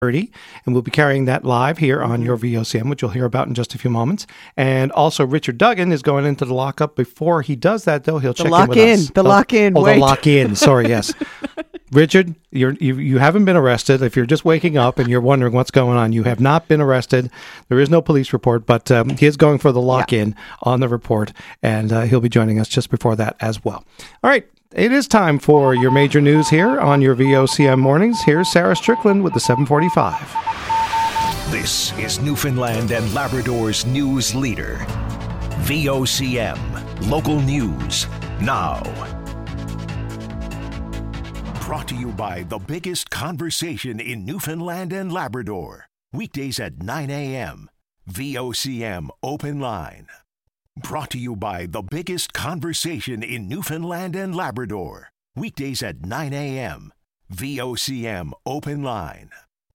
30, and we'll be carrying that live here on your VOCM, which you'll hear about in just a few moments. And also, Richard Duggan is going into the lockup. Before he does that, though, he'll check in with us. The lock-in. The lock-in. Sorry, yes. Richard, you haven't been arrested. If you're just waking up and you're wondering what's going on, you have not been arrested. There is no police report, but he is going for the lock-in on the report, and he'll be joining us just before that as well. All right. It is time for your major news here on your VOCM mornings. Here's Sarah Strickland with the 745. This is Newfoundland and Labrador's news leader. VOCM, local news, now. Brought to you by the biggest conversation in Newfoundland and Labrador. Weekdays at 9 a.m. VOCM Open Line. Brought to you by the biggest conversation in Newfoundland and Labrador. Weekdays at 9 a.m. VOCM Open Line.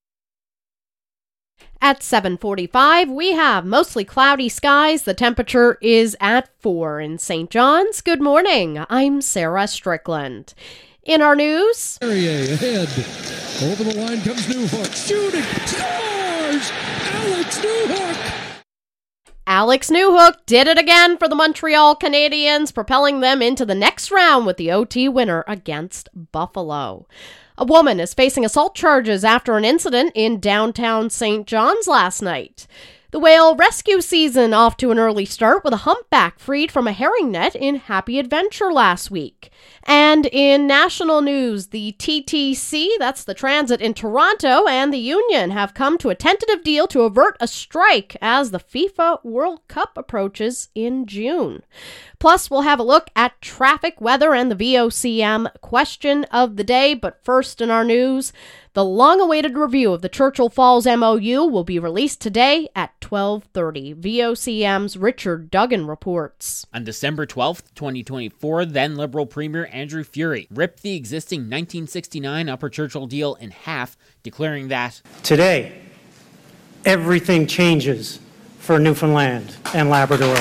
At 7:45, we have mostly cloudy skies. The temperature is at 4 in St. John's. Good morning. I'm Sarah Strickland. In our news, Perrier ahead. Over the line comes Newhook. Shooting. Scores! Alex Newhook! Alex Newhook did it again for the Montreal Canadiens, propelling them into the next round with the OT winner against Buffalo. A woman is facing assault charges after an incident in downtown St. John's last night. The whale rescue season off to an early start with a humpback freed from a herring net in Happy Adventure last week. And in national news, the TTC, that's the transit in Toronto, and the union have come to a tentative deal to avert a strike as the FIFA World Cup approaches in June. Plus, we'll have a look at traffic, weather, and the VOCM question of the day. But first in our news, the long-awaited review of the Churchill Falls MOU will be released today at 12:30. VOCM's Richard Duggan reports. On December 12th, 2024, then Liberal Premier Andrew Furey ripped the existing 1969 Upper Churchill deal in half, declaring that today, everything changes for Newfoundland and Labrador.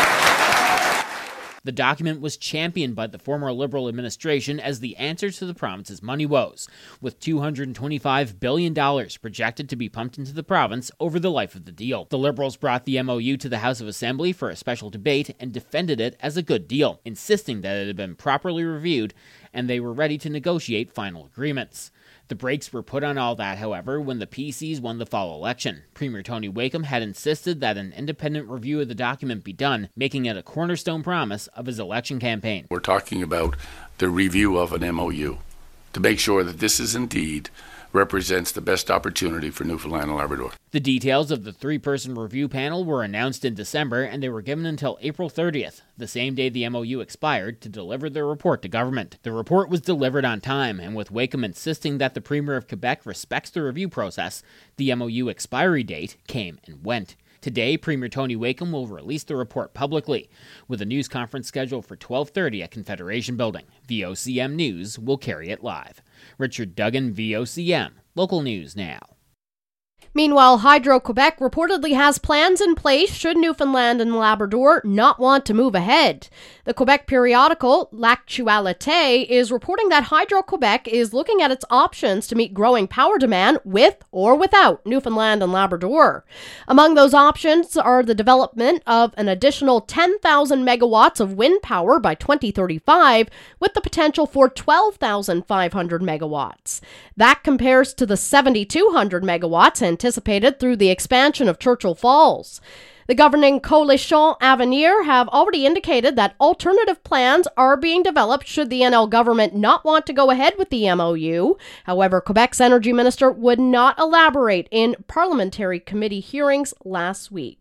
The document was championed by the former Liberal administration as the answer to the province's money woes, with $225 billion projected to be pumped into the province over the life of the deal. The Liberals brought the MOU to the House of Assembly for a special debate and defended it as a good deal, insisting that it had been properly reviewed and they were ready to negotiate final agreements. The brakes were put on all that, however, when the PCs won the fall election. Premier Tony Wakeham had insisted that an independent review of the document be done, making it a cornerstone promise of his election campaign. We're talking about the review of an MOU to make sure that this is indeed represents the best opportunity for Newfoundland and Labrador. The details of the three-person review panel were announced in December, and they were given until April 30th, the same day the MOU expired, to deliver their report to government. The report was delivered on time, and with Wakeham insisting that the Premier of Quebec respects the review process, the MOU expiry date came and went. Today, Premier Tony Wakeham will release the report publicly, with a news conference scheduled for 12:30 at Confederation Building. VOCM News will carry it live. Richard Duggan, VOCM, local news now. Meanwhile, Hydro-Quebec reportedly has plans in place should Newfoundland and Labrador not want to move ahead. The Quebec periodical L'Actualité is reporting that Hydro-Quebec is looking at its options to meet growing power demand with or without Newfoundland and Labrador. Among those options are the development of an additional 10,000 megawatts of wind power by 2035, with the potential for 12,500 megawatts. That compares to the 7,200 megawatts anticipated through the expansion of Churchill Falls. The governing Coalition Avenir have already indicated that alternative plans are being developed should the NL government not want to go ahead with the MOU. However, Quebec's energy minister would not elaborate in parliamentary committee hearings last week.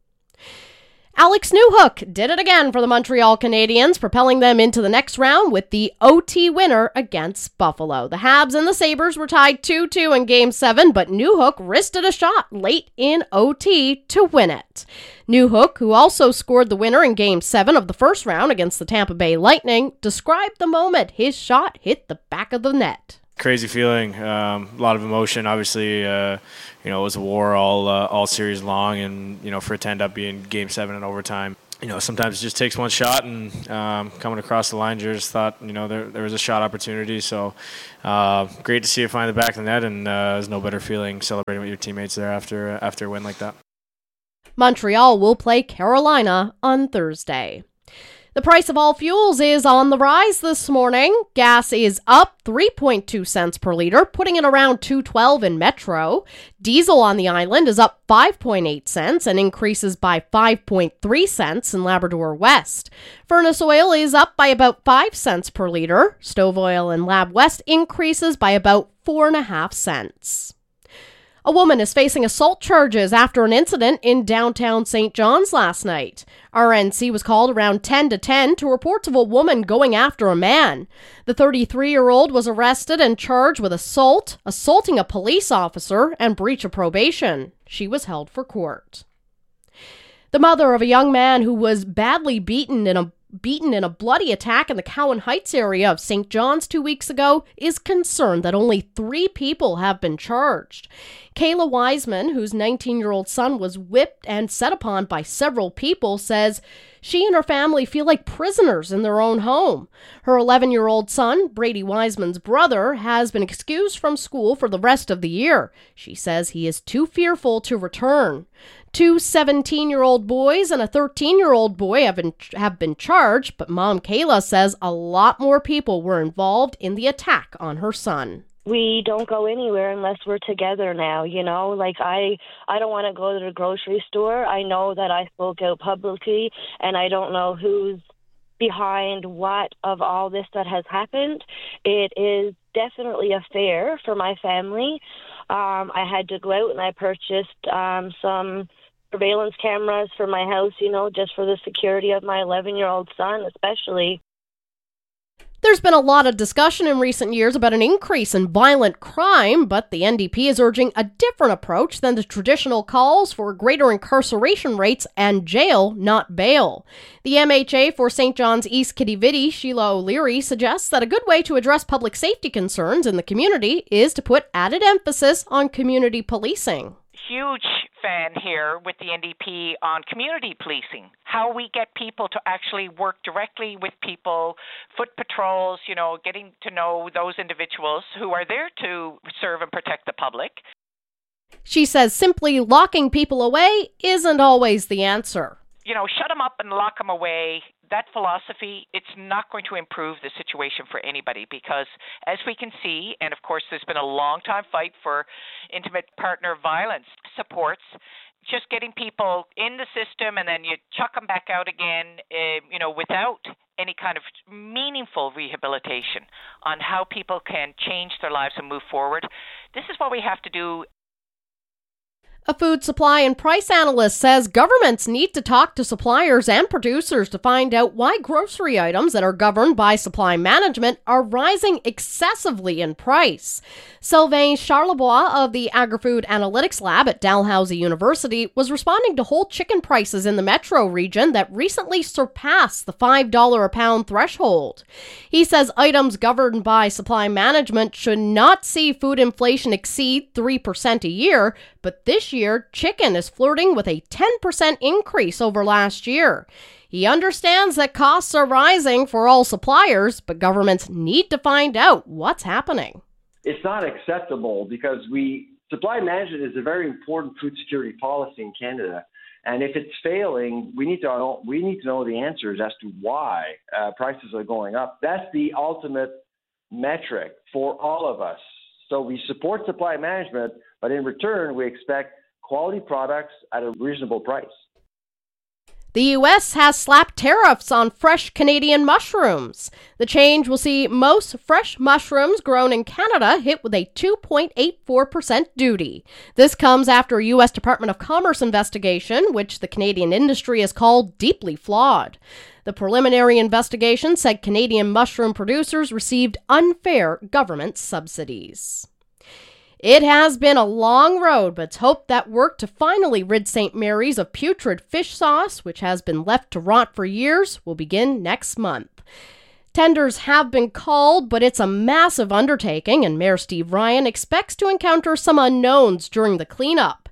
Alex Newhook did it again for the Montreal Canadiens, propelling them into the next round with the OT winner against Buffalo. The Habs and the Sabres were tied 2-2 in Game 7, but Newhook wristed a shot late in OT to win it. Newhook, who also scored the winner in Game 7 of the first round against the Tampa Bay Lightning, described the moment his shot hit the back of the net. Crazy feeling, a lot of emotion. Obviously, it was a war all series long, and for it to end up being Game 7 in overtime, sometimes it just takes one shot, and coming across the line, just thought, there was a shot opportunity. So great to see it find the back of the net, and there's no better feeling celebrating with your teammates there after a win like that. Montreal will play Carolina on Thursday. The price of all fuels is on the rise this morning. Gas is up 3.2 cents per liter, putting it around $2.12 in Metro. Diesel on the island is up 5.8 cents and increases by 5.3 cents in Labrador West. Furnace oil is up by about 5 cents per liter. Stove oil in Lab West increases by about 4.5 cents. A woman is facing assault charges after an incident in downtown St. John's last night. RNC was called around 10 to 10 to reports of a woman going after a man. The 33-year-old was arrested and charged with assault, assaulting a police officer, and breach of probation. She was held for court. The mother of a young man who was badly beaten in a bloody attack in the Cowan Heights area of St. John's 2 weeks ago is concerned that only 3 people have been charged. Kayla Wiseman, whose 19-year-old son was whipped and set upon by several people, says she and her family feel like prisoners in their own home. Her 11-year-old son, Brady Wiseman's brother, has been excused from school for the rest of the year. She says he is too fearful to return. 2 17-year-old boys and a 13-year-old boy have been charged, but Mom Kayla says a lot more people were involved in the attack on her son. We don't go anywhere unless we're together now, Like, I don't want to go to the grocery store. I know that I spoke out publicly, and I don't know who's behind what of all this that has happened. It is definitely a fair for my family. I had to go out and I purchased some surveillance cameras for my house, just for the security of my 11-year-old son, especially. There's been a lot of discussion in recent years about an increase in violent crime, but the NDP is urging a different approach than the traditional calls for greater incarceration rates and jail, not bail. The MHA for St. John's East Kitividi, Sheila O'Leary, suggests that a good way to address public safety concerns in the community is to put added emphasis on community policing. Huge fan here with the NDP on community policing, how we get people to actually work directly with people, foot patrols, getting to know those individuals who are there to serve and protect the public. She says simply locking people away isn't always the answer. Shut them up and lock them away. That philosophy, it's not going to improve the situation for anybody because, as we can see, and of course there's been a long-time fight for intimate partner violence supports, just getting people in the system and then you chuck them back out again, without any kind of meaningful rehabilitation on how people can change their lives and move forward. This is what we have to do. A food supply and price analyst says governments need to talk to suppliers and producers to find out why grocery items that are governed by supply management are rising excessively in price. Sylvain Charlebois of the Agri-Food Analytics Lab at Dalhousie University was responding to whole chicken prices in the metro region that recently surpassed the $5 a pound threshold. He says items governed by supply management should not see food inflation exceed 3% a year, but this year, chicken is flirting with a 10% increase over last year. He understands that costs are rising for all suppliers, but governments need to find out what's happening. It's not acceptable because supply management is a very important food security policy in Canada. And if it's failing, we need to know the answers as to why prices are going up. That's the ultimate metric for all of us. So we support supply management, but in return, we expect quality products at a reasonable price. The U.S. has slapped tariffs on fresh Canadian mushrooms. The change will see most fresh mushrooms grown in Canada hit with a 2.84% duty. This comes after a U.S. Department of Commerce investigation, which the Canadian industry has called deeply flawed. The preliminary investigation said Canadian mushroom producers received unfair government subsidies. It has been a long road, but it's hoped that work to finally rid St. Mary's of putrid fish sauce, which has been left to rot for years, will begin next month. Tenders have been called, but it's a massive undertaking, and Mayor Steve Ryan expects to encounter some unknowns during the cleanup.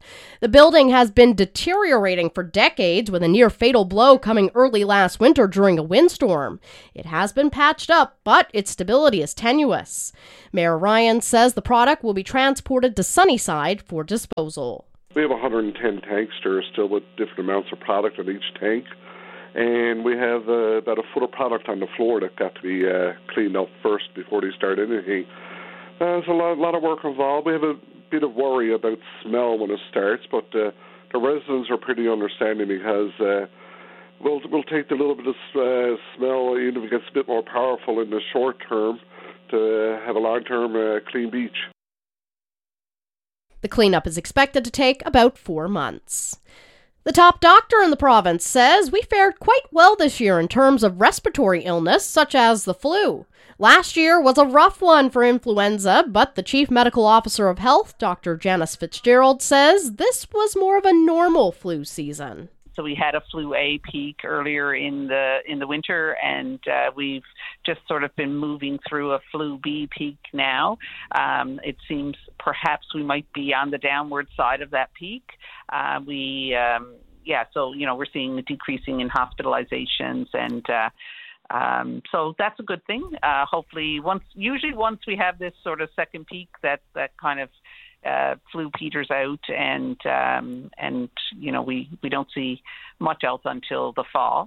The building has been deteriorating for decades, with a near-fatal blow coming early last winter during a windstorm. It has been patched up, but its stability is tenuous. Mayor Ryan says the product will be transported to Sunnyside for disposal. We have 110 tanks there still with different amounts of product in each tank. And we have about a foot of product on the floor that got to be cleaned up first before they start anything. There's a lot of work involved. We have a bit of worry about smell when it starts, but the residents are pretty understanding because we'll take the little bit of smell, even if it gets a bit more powerful in the short term, to have a long-term clean beach. The cleanup is expected to take about 4 months. The top doctor in the province says we fared quite well this year in terms of respiratory illness, such as the flu. Last year was a rough one for influenza, but the Chief Medical Officer of Health, Dr. Janice Fitzgerald, says this was more of a normal flu season. So we had a flu A peak earlier in the winter, and we've just sort of been moving through a flu B peak now. It seems perhaps we might be on the downward side of that peak. So we're seeing a decreasing in hospitalizations, and so that's a good thing. Hopefully, once we have this sort of second peak, that kind of flu peters out, and we don't see much else until the fall.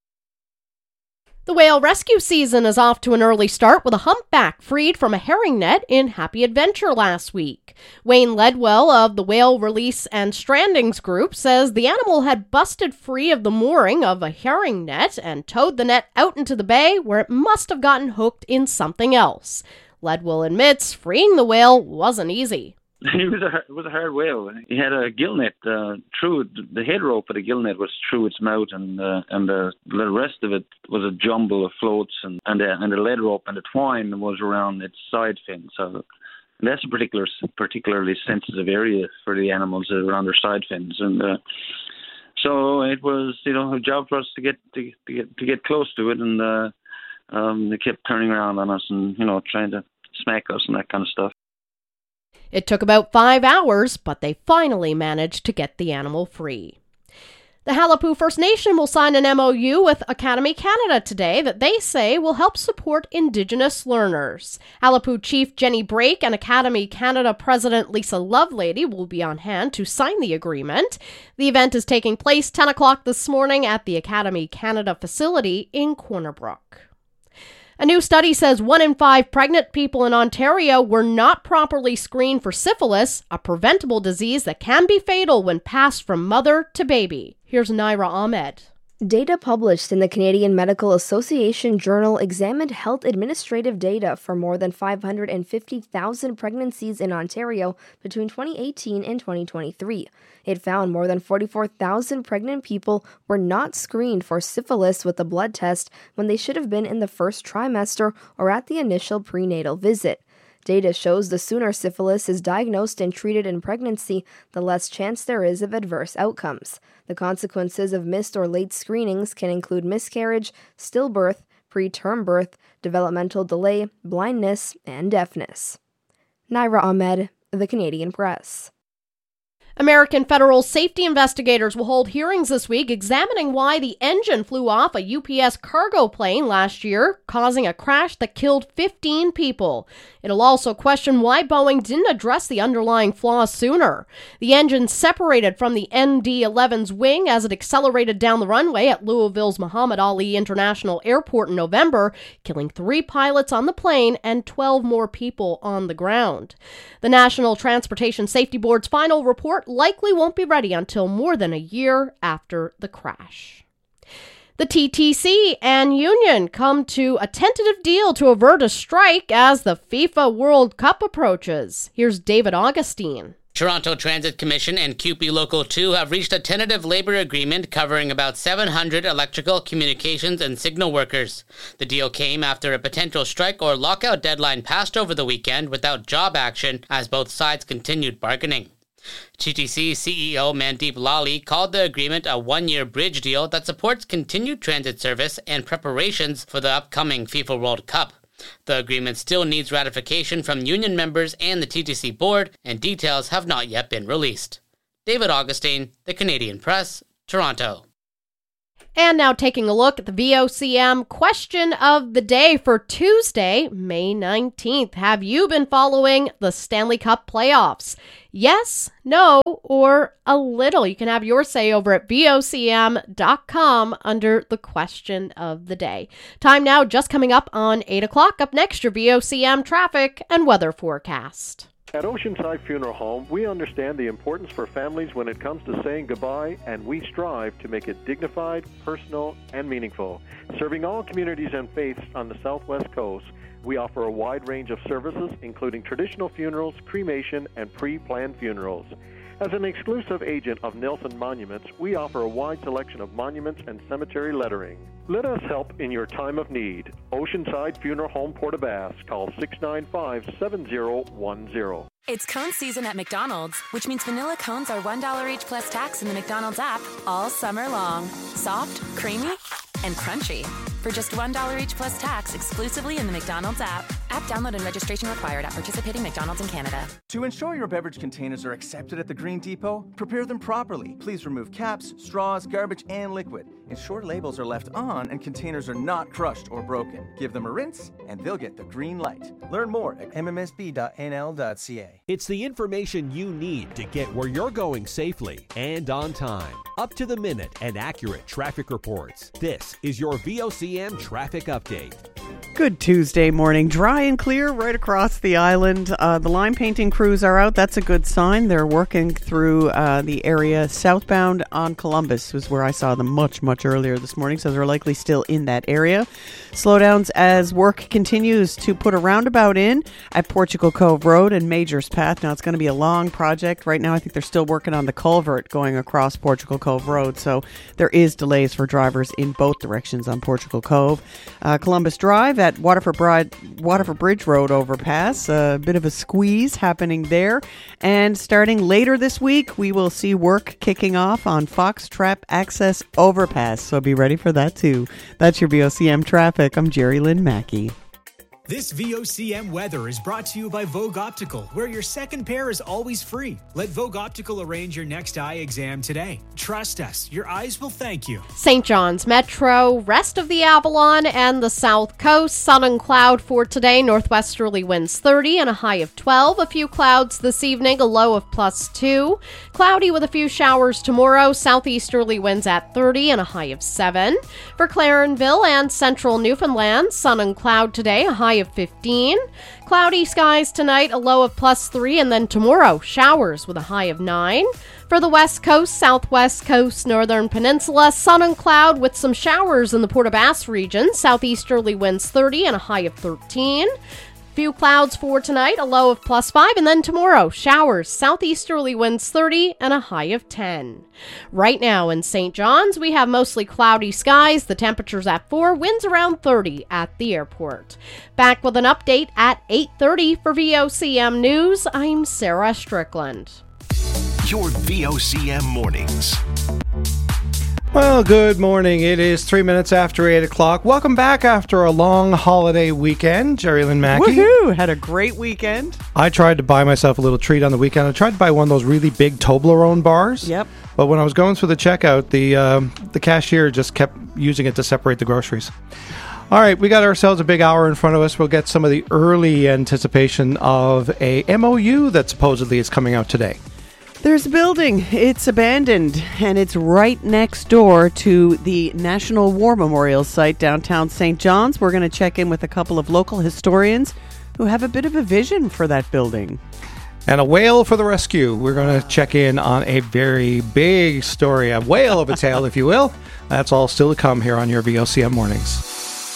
The whale rescue season is off to an early start with a humpback freed from a herring net in Happy Adventure last week. Wayne Ledwell of the Whale Release and Strandings Group says the animal had busted free of the mooring of a herring net and towed the net out into the bay, where it must have gotten hooked in something else. Ledwell admits freeing the whale wasn't easy. It was a hard whale. He had a gill net through the head rope of the gill net was through its mouth, and the rest of it was a jumble of floats, and the lead rope and the twine was around its side fin. So that's a particularly sensitive area for the animals around their side fins, and so it was a job for us to get close to it, and they kept turning around on us and trying to smack us and that kind of stuff. It took about 5 hours, but they finally managed to get the animal free. The Halapu First Nation will sign an MOU with Academy Canada today that they say will help support Indigenous learners. Halapu Chief Jenny Brake and Academy Canada President Lisa Lovelady will be on hand to sign the agreement. The event is taking place 10 o'clock this morning at the Academy Canada facility in Corner Brook. A new study says 1 in 5 pregnant people in Ontario were not properly screened for syphilis, a preventable disease that can be fatal when passed from mother to baby. Here's Naira Ahmed. Data published in the Canadian Medical Association Journal examined health administrative data for more than 550,000 pregnancies in Ontario between 2018 and 2023. It found more than 44,000 pregnant people were not screened for syphilis with a blood test when they should have been in the first trimester or at the initial prenatal visit. Data shows the sooner syphilis is diagnosed and treated in pregnancy, the less chance there is of adverse outcomes. The consequences of missed or late screenings can include miscarriage, stillbirth, preterm birth, developmental delay, blindness, and deafness. Naira Ahmed, The Canadian Press. American federal safety investigators will hold hearings this week examining why the engine flew off a UPS cargo plane last year, causing a crash that killed 15 people. It'll also question why Boeing didn't address the underlying flaws sooner. The engine separated from the MD-11's wing as it accelerated down the runway at Louisville's Muhammad Ali International Airport in November, killing 3 pilots on the plane and 12 more people on the ground. The National Transportation Safety Board's final report likely won't be ready until more than a year after the crash. The TTC and Union come to a tentative deal to avert a strike as the FIFA World Cup approaches. Here's David Augustine. Toronto Transit Commission and CUPE Local 2 have reached a tentative labor agreement covering about 700 electrical, communications, and signal workers. The deal came after a potential strike or lockout deadline passed over the weekend without job action as both sides continued bargaining. TTC CEO Mandeep Lally called the agreement a one-year bridge deal that supports continued transit service and preparations for the upcoming FIFA World Cup. The agreement still needs ratification from union members and the TTC board, and details have not yet been released. David Augustine, The Canadian Press, Toronto. And now taking a look at the VOCM question of the day for Tuesday, May 19th. Have you been following the Stanley Cup playoffs? Yes, no, or a little. You can have your say over at VOCM.com under the question of the day. Time now just coming up on 8 o'clock. Up next, your VOCM traffic and weather forecast. At Oceanside Funeral Home, we understand the importance for families when it comes to saying goodbye, and we strive to make it dignified, personal, and meaningful. Serving all communities and faiths on the Southwest Coast, we offer a wide range of services, including traditional funerals, cremation, and pre-planned funerals. As an exclusive agent of Nelson Monuments, we offer a wide selection of monuments and cemetery lettering. Let us help in your time of need. Oceanside Funeral Home, Port aux Basques. Call 695-7010. It's cone season at McDonald's, which means vanilla cones are $1 each plus tax in the McDonald's app all summer long. Soft, creamy, and crunchy. For just $1 each plus tax exclusively in the McDonald's app. App download and registration required at participating McDonald's in Canada. To ensure your beverage containers are accepted at the Green Depot, prepare them properly. Please remove caps, straws, garbage, and liquid. Ensure labels are left on and containers are not crushed or broken. Give them a rinse and they'll get the green light. Learn more at mmsb.nl.ca. It's the information you need to get where you're going safely and on time. Up to the minute and accurate traffic reports. This is your VOCM traffic update. Good Tuesday morning. Dry and clear right across the island. The line painting crews are out. That's a good sign. They're working through the area southbound on Columbus was where I saw them much earlier this morning, so they're likely still in that area. Slowdowns as work continues to put a roundabout in at Portugal Cove Road and Majors Path. Now, it's going to be a long project. Right now, I think they're still working on the culvert going across Portugal Cove Road, so there is delays for drivers in both directions on Portugal Cove. Columbus Drive at Waterford Bridge Road overpass. A bit of a squeeze happening there. And starting later this week, we will see work kicking off on Fox Trap Access Overpass. So be ready for that too. That's your VOCM traffic. I'm Jerry Lynn Mackey. This VOCM weather is brought to you by Vogue Optical, where your second pair is always free. Let Vogue Optical arrange your next eye exam today. Trust us, your eyes will thank you. St. John's Metro, rest of the Avalon and the South Coast, sun and cloud for today. Northwesterly winds 30 and a high of 12. A few clouds this evening, a low of +2. Cloudy with a few showers tomorrow. Southeasterly winds at 30 and a high of 7. For Clarenville and central Newfoundland, sun and cloud today, a high of 15. Cloudy skies tonight, a low of +3, and then tomorrow, showers with a high of 9. For the West Coast, Southwest Coast, Northern Peninsula, sun and cloud with some showers in the Port aux Basques region. Southeasterly winds 30 and a high of 13. Few clouds for tonight, a low of +5, and then tomorrow, showers, southeasterly winds 30 and a high of 10. Right now in St. John's, we have mostly cloudy skies, the temperature's at 4, winds around 30 at the airport. Back with an update at 8:30 for VOCM News, I'm Sarah Strickland. Your VOCM mornings. Well, good morning. It is 3 minutes after 8 o'clock. Welcome back after a long holiday weekend. Jerry Lynn Mackey. Woohoo! Had a great weekend. I tried to buy myself a little treat on the weekend. I tried to buy one of those really big Toblerone bars. Yep. But when I was going through the checkout, the cashier just kept using it to separate the groceries. All right, we got ourselves a big hour in front of us. We'll get some of the early anticipation of a MOU that supposedly is coming out today. There's a building. It's abandoned, and it's right next door to the National War Memorial site downtown St. John's. We're going to check in with a couple of local historians who have a bit of a vision for that building. And a whale for the rescue. We're going to check in on a very big story, a whale of a tale, if you will. That's all still to come here on your VOCM mornings.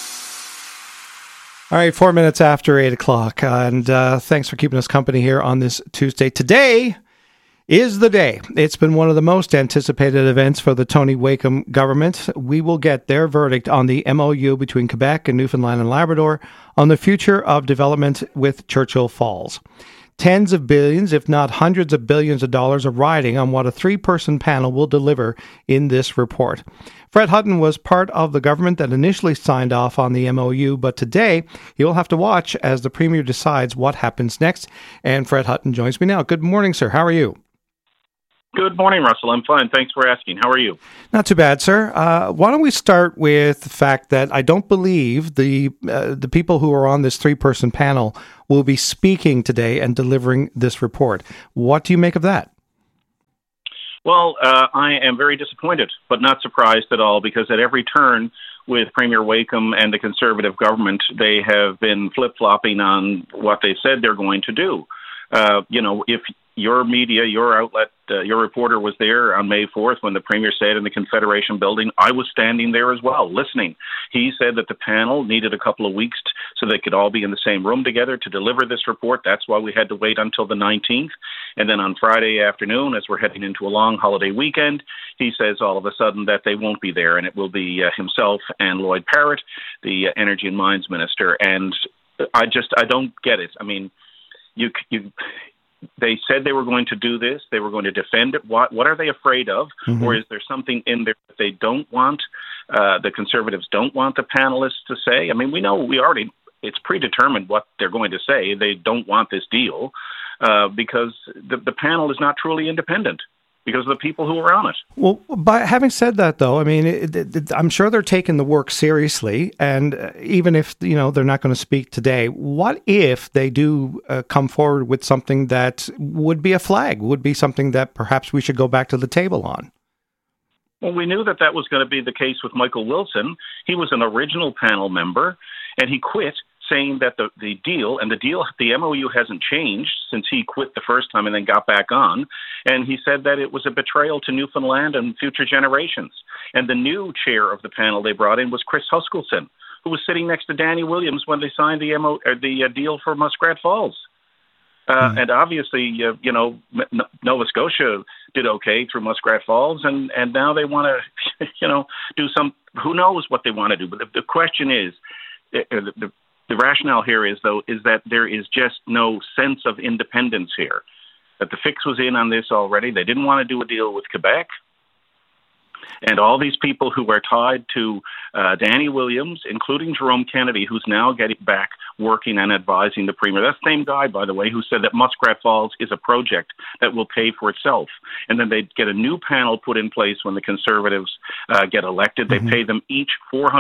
All right, 4 minutes after 8 o'clock, and thanks for keeping us company here on this Tuesday. Today is the day. It's been one of the most anticipated events for the Tony Wakeham government. We will get their verdict on the MOU between Quebec and Newfoundland and Labrador on the future of development with Churchill Falls. Tens of billions, if not hundreds of billions of dollars are riding on what a three-person panel will deliver in this report. Fred Hutton was part of the government that initially signed off on the MOU, but today he will have to watch as the Premier decides what happens next. And Fred Hutton joins me now. Good morning, sir. How are you? Good morning, Russell. I'm fine. Thanks for asking. How are you? Not too bad, sir. Why don't we start with the fact that I don't believe the people who are on this 3-person panel will be speaking today and delivering this report. What do you make of that? Well, I am very disappointed, but not surprised at all, because at every turn with Premier Wakeham and the Conservative government, they have been flip-flopping on what they said they're going to do. If your media, your outlet, your reporter was there on May 4th when the Premier said in the Confederation building, I was standing there as well, listening. He said that the panel needed a couple of weeks so they could all be in the same room together to deliver this report. That's why we had to wait until the 19th. And then on Friday afternoon, as we're heading into a long holiday weekend, he says all of a sudden that they won't be there, and it will be himself and Lloyd Parrott, the Energy and Mines Minister. And I don't get it. I mean, they said they were going to do this. They were going to defend it. What are they afraid of? Mm-hmm. Or is there something in there that they don't want, the Conservatives don't want the panelists to say? I mean, we know it's predetermined what they're going to say. They don't want this deal because the panel is not truly independent, because of the people who are on it. Well, by having said that, though, I mean, I'm sure they're taking the work seriously, and even if they're not going to speak today, what if they do come forward with something that would be a flag, would be something that perhaps we should go back to the table on? Well, we knew that was going to be the case with Michael Wilson. He was an original panel member, and he quit, saying that the MOU hasn't changed since he quit the first time and then got back on. And he said that it was a betrayal to Newfoundland and future generations. And the new chair of the panel they brought in was Chris Huskelson, who was sitting next to Danny Williams when they signed the deal for Muskrat Falls. And obviously, Nova Scotia did okay through Muskrat Falls, and now they want to, do some. Who knows what they want to do? But the question is, the rationale here is that there is just no sense of independence here. That the fix was in on this already. They didn't want to do a deal with Quebec. And all these people who are tied to Danny Williams, including Jerome Kennedy, who's now getting back working and advising the Premier. That's the same guy, by the way, who said that Muskrat Falls is a project that will pay for itself. And then they get a new panel put in place when the Conservatives get elected. They pay them each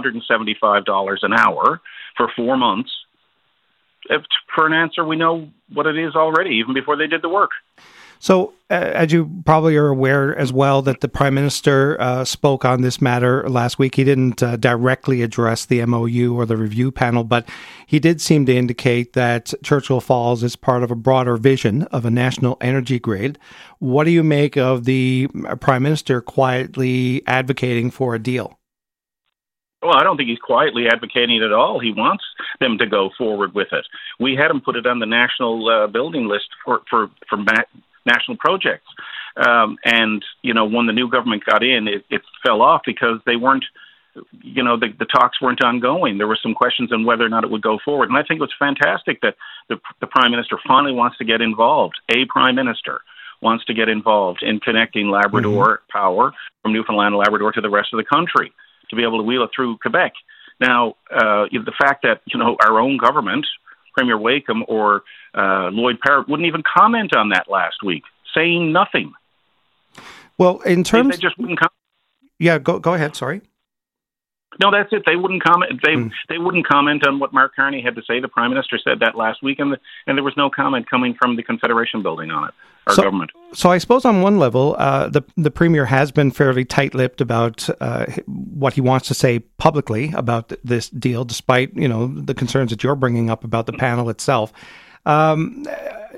$475 an hour for 4 months. For an answer, we know what it is already, even before they did the work. So, as you probably are aware as well, that the Prime Minister spoke on this matter last week. He didn't directly address the MOU or the review panel, but he did seem to indicate that Churchill Falls is part of a broader vision of a national energy grid. What do you make of the Prime Minister quietly advocating for a deal? Well, I don't think he's quietly advocating it at all. He wants them to go forward with it. We had him put it on the national building list for national projects. And, when the new government got in, it fell off because they weren't, the talks weren't ongoing. There were some questions on whether or not it would go forward. And I think it was fantastic that the Prime Minister finally wants to get involved. A Prime Minister wants to get involved in connecting Labrador power from Newfoundland and Labrador to the rest of the country to be able to wheel it through Quebec. Now, the fact that, our own government, Premier Wakeham or Lloyd Parrott, wouldn't even comment on that last week, saying nothing. Well, in terms... They just wouldn't comment. Yeah, go ahead, sorry. No, that's it. They wouldn't comment. They wouldn't comment on what Mark Carney had to say. The Prime Minister said that last week, and there was no comment coming from the Confederation building on it, our government. So I suppose on one level, the Premier has been fairly tight-lipped about what he wants to say publicly about this deal, despite the concerns that you're bringing up about the panel itself. And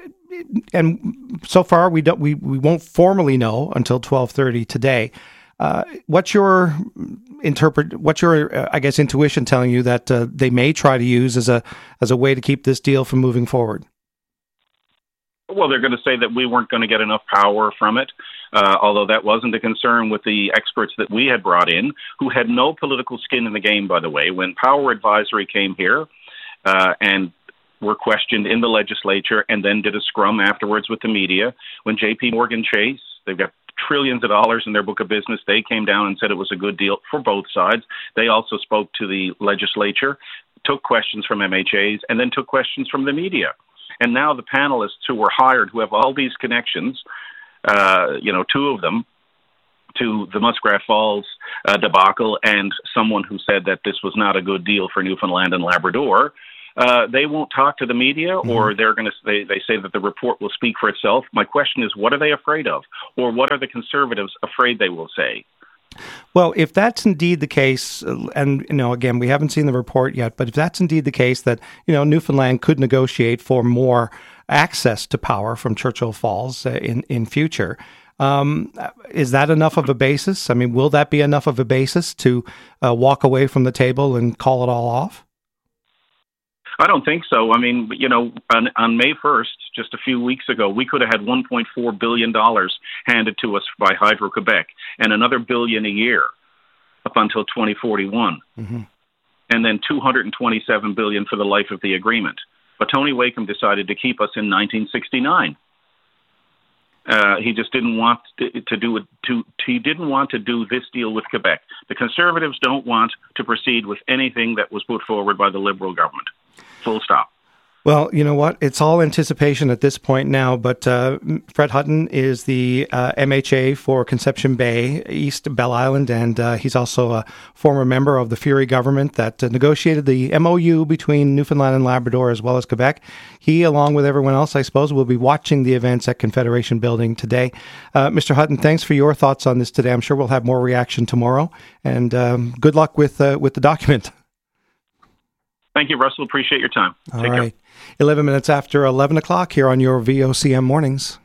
so far, we won't formally know until 12:30 today. What's your intuition telling you that they may try to use as a way to keep this deal from moving forward? Well, they're going to say that we weren't going to get enough power from it, although that wasn't a concern with the experts that we had brought in, who had no political skin in the game, by the way. When Power Advisory came here and were questioned in the legislature and then did a scrum afterwards with the media, when J.P. Morgan Chase, they've got trillions of dollars in their book of business, they came down and said it was a good deal for both sides. They also spoke to the legislature, took questions from MHAs, and then took questions from the media. And now the panelists who were hired, who have all these connections, two of them, to the Muskrat Falls debacle, and someone who said that this was not a good deal for Newfoundland and Labrador. They won't talk to the media, or they're going to. They say that the report will speak for itself. My question is, what are they afraid of, or what are the Conservatives afraid they will say? Well, if that's indeed the case, and again, we haven't seen the report yet, but if that's indeed the case, that Newfoundland could negotiate for more access to power from Churchill Falls in future. Is that enough of a basis? I mean, will that be enough of a basis to walk away from the table and call it all off? I don't think so. I mean, on May 1st, just a few weeks ago, we could have had $1.4 billion handed to us by Hydro-Quebec and another billion a year up until 2041. And then $227 billion for the life of the agreement. But Tony Wakeham decided to keep us in 1969. He just didn't want to do it. He didn't want to do this deal with Quebec. The Conservatives don't want to proceed with anything that was put forward by the Liberal government. Full stop. Well, you know what? It's all anticipation at this point now, but Fred Hutton is the MHA for Conception Bay, East Bell Island, and he's also a former member of the Fury government that negotiated the MOU between Newfoundland and Labrador as well as Quebec. He, along with everyone else, I suppose, will be watching the events at Confederation Building today. Mr. Hutton, thanks for your thoughts on this today. I'm sure we'll have more reaction tomorrow, and good luck with the document. Thank you, Russell. Appreciate your time. All right. 11 minutes after 11 o'clock here on your VOCM Mornings.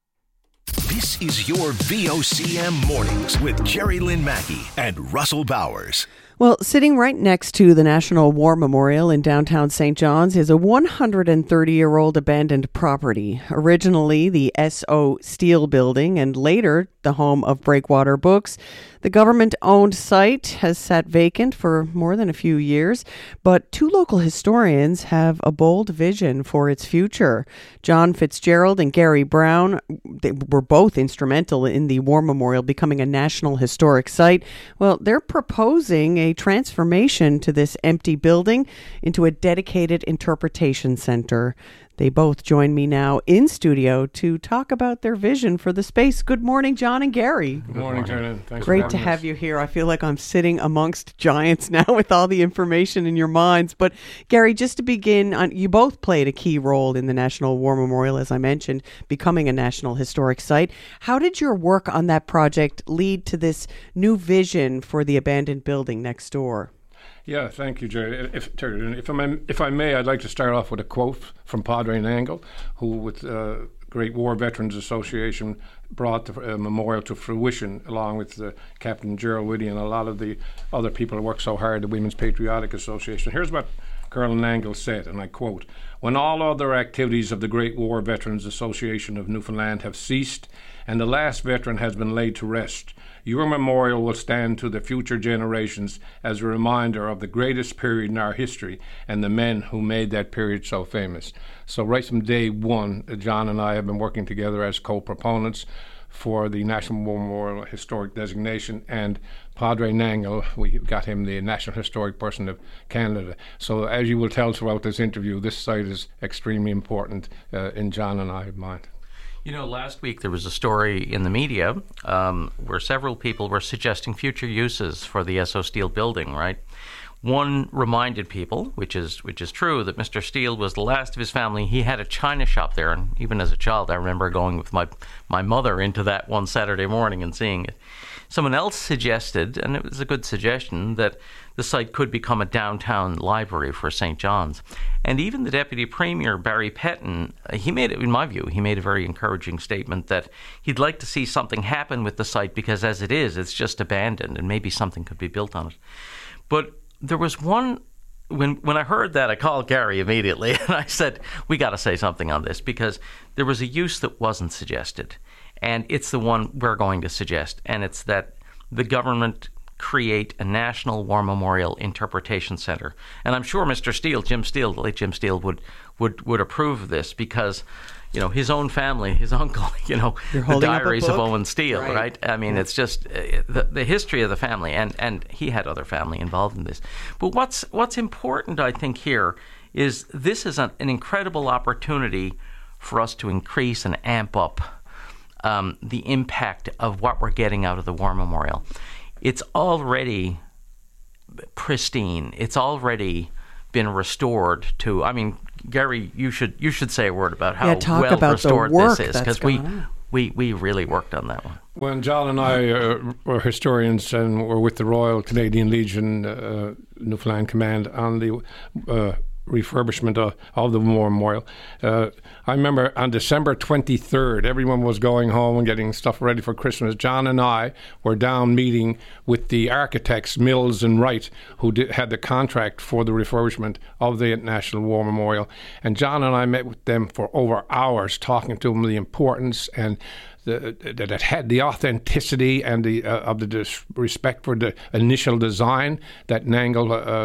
This is your VOCM Mornings with Jerry Lynn Mackey and Russell Bowers. Well, sitting right next to the National War Memorial in downtown St. John's is a 130-year-old abandoned property. Originally the S.O. Steel building and later the home of Breakwater Books. The government-owned site has sat vacant for more than a few years, but two local historians have a bold vision for its future. John Fitzgerald and Gary Brown, they were both instrumental in the War Memorial becoming a National Historic Site. Well, they're proposing a transformation to this empty building into a dedicated interpretation center. They both join me now in studio to talk about their vision for the space. Good morning, John and Gary. Good morning, Karen. Thanks. Great to have you here. I feel like I'm sitting amongst giants now with all the information in your minds. But Gary, just to begin, you both played a key role in the National War Memorial, as I mentioned, becoming a National Historic Site. How did your work on that project lead to this new vision for the abandoned building next door? Yeah, thank you, Jerry. If I may, I'd like to start off with a quote from Padre Nangle, who, with Great War Veterans Association, brought the memorial to fruition, along with Captain Gerald Whitty and a lot of the other people who worked so hard, the Women's Patriotic Association. Here's what Colonel Nangle said, and I quote, "When all other activities of the Great War Veterans Association of Newfoundland have ceased and the last veteran has been laid to rest, your memorial will stand to the future generations as a reminder of the greatest period in our history and the men who made that period so famous." So right from day one, John and I have been working together as co-proponents for the National War Memorial Historic designation, and Padre Nangle, we got him the National Historic Person of Canada. So as you will tell throughout this interview, this site is extremely important in John and I's mind. You know, last week there was a story in the media where several people were suggesting future uses for the S.O. Steel building, right? One reminded people, which is true, that Mr. Steele was the last of his family. He had a china shop there, and even as a child I remember going with my mother into that one Saturday morning and seeing it. Someone else suggested, and it was a good suggestion, that the site could become a downtown library for St. John's. And even the Deputy Premier, Barry Petton, he made a very encouraging statement that he'd like to see something happen with the site because as it is, it's just abandoned and maybe something could be built on it. But there was one, when I heard that, I called Gary immediately and I said, we got to say something on this because there was a use that wasn't suggested. And it's the one we're going to suggest, and it's that the government create a National War Memorial Interpretation Center. And I'm sure Mr. Steele, Jim Steele, the late Jim Steele, would approve of this because, you know, his own family, his uncle, you know, the Diaries of Owen Steele, right? I mean, it's just the history of the family, and he had other family involved in this. But what's important, I think, here is this is an incredible opportunity for us to increase and amp up the impact of what we're getting out of the War Memorial. It's already pristine. It's already been restored to. I mean, Gary, you should say a word about how talk well about restored the work this is, that's because gone we really worked on that one. When John and I were historians and were with the Royal Canadian Legion Newfoundland Command on the refurbishment of the War Memorial, I remember on December 23rd, everyone was going home and getting stuff ready for Christmas. John and I were down meeting with the architects, Mills and Wright, who had the contract for the refurbishment of the National War Memorial. And John and I met with them for over hours, talking to them the importance and that it had the authenticity and the of the respect for the initial design that Nangle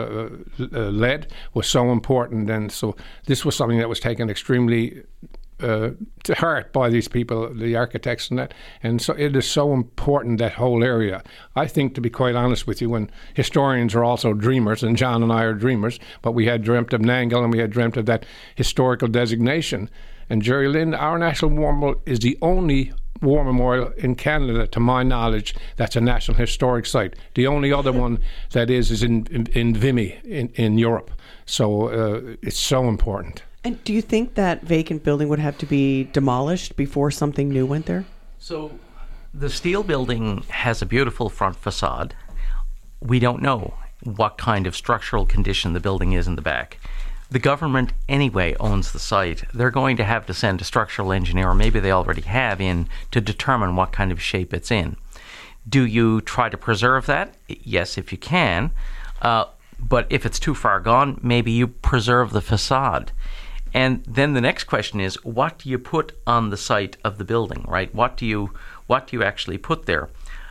led was so important. And so this was something that was taken extremely to heart by these people, the architects and that. And so it is so important, that whole area. I think, to be quite honest with you, when historians are also dreamers, and John and I are dreamers, but we had dreamt of Nangle and we had dreamt of that historical designation. And Jerry Lynn, our National War Memorial is the only War Memorial in Canada, to my knowledge, that's a National Historic Site. The only other one that is in Vimy in Europe. So it's so important. And do you think that vacant building would have to be demolished before something new went there? So the steel building has a beautiful front facade. We don't know what kind of structural condition the building is in the back. The government anyway owns the site. They're going to have to send a structural engineer, or maybe they already have, in to determine what kind of shape it's in. Do you try to preserve that? Yes, if you can. But if it's too far gone, maybe you preserve the facade. And then the next question is, what do you put on the site of the building, right? What do you actually put there?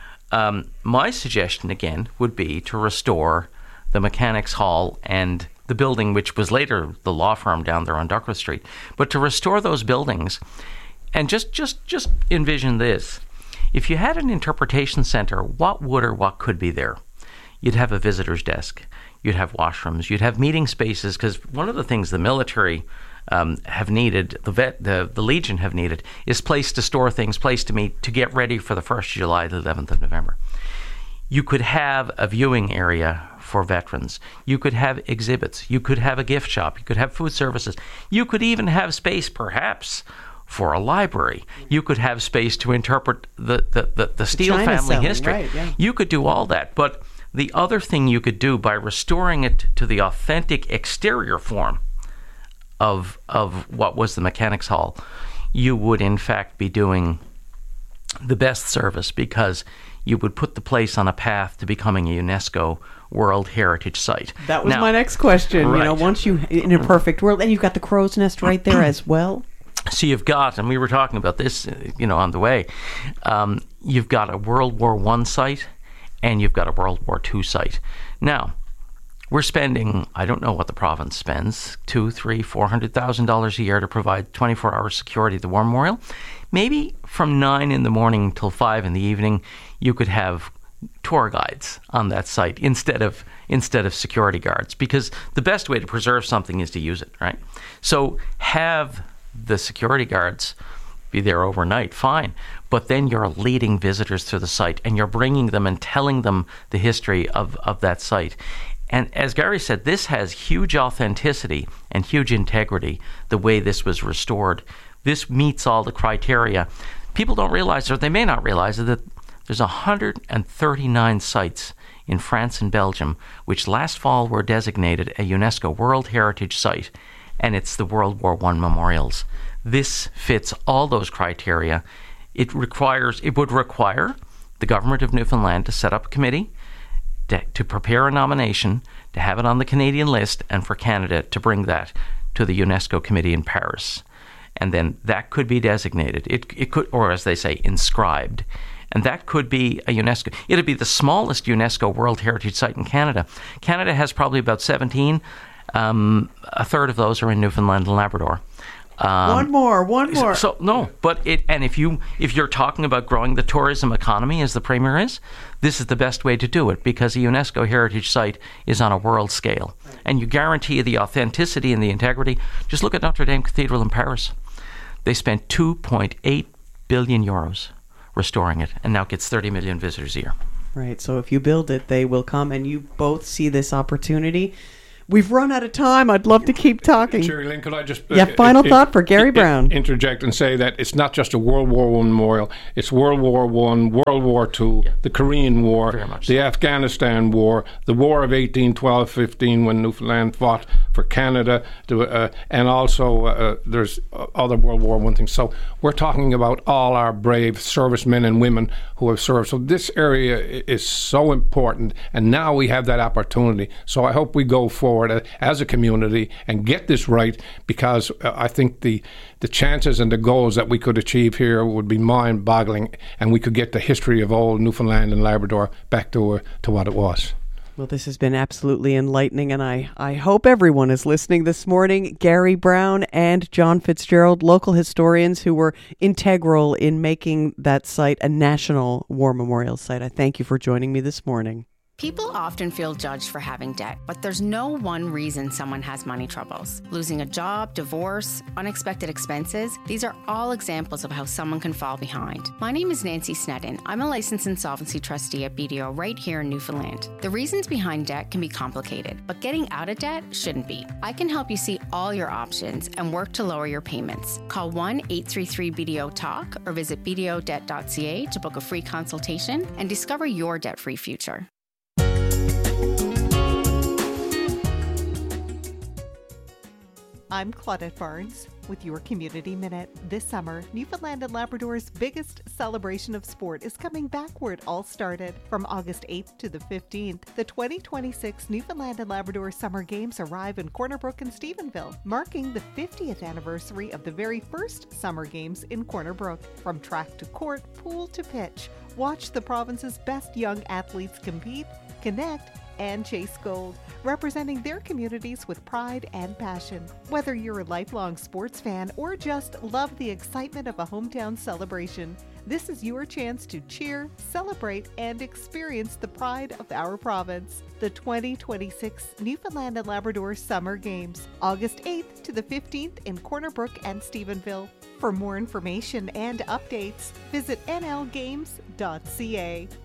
My suggestion, again, would be to restore the Mechanics Hall and the building which was later the law firm down there on Duckworth Street. But to restore those buildings, and just envision this. If you had an interpretation center, what would or what could be there? You'd have a visitor's desk. You'd have washrooms. You'd have meeting spaces, because one of the things the military have needed, the Legion have needed, is place to store things, place to meet, to get ready for the 1st of July, the 11th of November. You could have a viewing area for veterans. You could have exhibits. You could have a gift shop. You could have food services. You could even have space, perhaps, for a library. You could have space to interpret the Steele family history. Right, yeah. You could do all that. But the other thing you could do by restoring it to the authentic exterior form of what was the Mechanics Hall, you would in fact be doing the best service, because you would put the place on a path to becoming a UNESCO World Heritage Site. That was my next question. Right. You know, once you, in a perfect world, and you've got the crow's nest right there as well. So you've got, and we were talking about this, on the way, you've got a World War I site and you've got a World War II site. Now, we're spending, I don't know what the province spends, $200,000, $300,000, $400,000 a year to provide 24-hour security at the War Memorial. Maybe from 9 in the morning till 5 in the evening, you could have tour guides on that site instead of security guards, because the best way to preserve something is to use it, right? So have the security guards be there overnight, fine, but then you're leading visitors through the site and you're bringing them and telling them the history of that site. And as Gary said, this has huge authenticity and huge integrity, the way this was restored. This meets all the criteria. People don't realize, or they may not realize, that there's 139 sites in France and Belgium which last fall were designated a UNESCO World Heritage Site, and it's the World War I memorials. This fits all those criteria. It would require the government of Newfoundland to set up a committee, to prepare a nomination, to have it on the Canadian list, and for Canada to bring that to the UNESCO committee in Paris. And then that could be designated. It could, or as they say, inscribed. And that could be a UNESCO. It'd be the smallest UNESCO World Heritage Site in Canada. Canada has probably about 17. A third of those are in Newfoundland and Labrador. One more. So no, but if you're talking about growing the tourism economy, as the Premier is, this is the best way to do it, because a UNESCO heritage site is on a world scale, and you guarantee the authenticity and the integrity. Just look at Notre Dame Cathedral in Paris. They spent $2.8 billion euros restoring it, and now gets 30 million visitors a year. Right, so if you build it, they will come, and you both see this opportunity. We've run out of time. I'd love to keep talking. Sherry Lynn, could I just... final thought for Gary Brown. Interject and say that it's not just a World War I memorial. It's World War I, World War II, the Korean War, the Afghanistan War, the War of 1812-15 when Newfoundland fought for Canada, and also there's other World War I things. So we're talking about all our brave servicemen and women who have served. So this area is so important, and now we have that opportunity. So I hope we go forward as a community and get this right, because I think the chances and the goals that we could achieve here would be mind-boggling, and we could get the history of old Newfoundland and Labrador back to what it was. Well, this has been absolutely enlightening, and I hope everyone is listening this morning. Gary Brown and John Fitzgerald, local historians who were integral in making that site a national war memorial site. I thank you for joining me this morning. People often feel judged for having debt, but there's no one reason someone has money troubles. Losing a job, divorce, unexpected expenses, these are all examples of how someone can fall behind. My name is Nancy Sneddon. I'm a licensed insolvency trustee at BDO right here in Newfoundland. The reasons behind debt can be complicated, but getting out of debt shouldn't be. I can help you see all your options and work to lower your payments. Call 1-833-BDO-TALK or visit bdodebt.ca to book a free consultation and discover your debt-free future. I'm Claudette Barnes with your Community Minute. This summer, Newfoundland and Labrador's biggest celebration of sport is coming back where it all started. From August 8th to the 15th, the 2026 Newfoundland and Labrador Summer Games arrive in Corner Brook and Stephenville, marking the 50th anniversary of the very first Summer Games in Corner Brook. From track to court, pool to pitch, watch the province's best young athletes compete, connect, and chase gold, representing their communities with pride and passion. Whether you're a lifelong sports fan or just love the excitement of a hometown celebration, this is your chance to cheer, celebrate, and experience the pride of our province. The 2026 Newfoundland and Labrador Summer Games, August 8th to the 15th in Corner Brook and Stephenville. For more information and updates, visit nlgames.ca.